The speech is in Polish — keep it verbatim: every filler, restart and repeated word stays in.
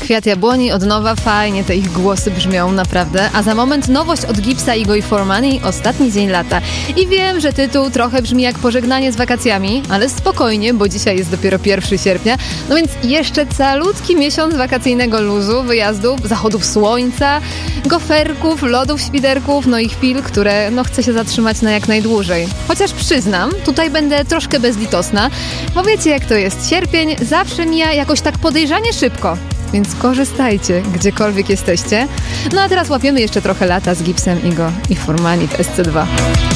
Kwiat Jabłoni, od nowa, fajnie te ich głosy brzmią, naprawdę. A za moment nowość od Gipsa, Igo i For Money, Ostatni dzień lata. I wiem, że tytuł trochę brzmi jak pożegnanie z wakacjami, ale spokojnie, bo dzisiaj jest dopiero pierwszego sierpnia, no więc jeszcze calutki miesiąc wakacyjnego luzu, wyjazdów, zachodów słońca, goferków, lodów, świderków, no i chwil, które no chce się zatrzymać na jak najdłużej. Chociaż przyznam, tutaj będę troszkę bezlitosna, bo wiecie jak to jest, sierpień zawsze mija jakoś tak podejrzanie szybko. Więc korzystajcie, gdziekolwiek jesteście. No a teraz łapiemy jeszcze trochę lata z Gipsem, Igo i For Money w S C dwa.